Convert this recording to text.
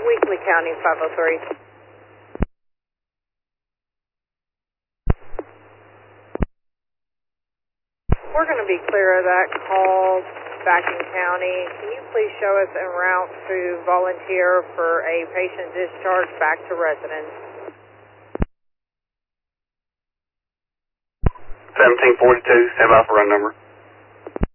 Weakley County 503. We're going to be clear of that call back in county. Can you please show us en route to volunteer for a patient discharge back to residence? 1742, stand by for run number.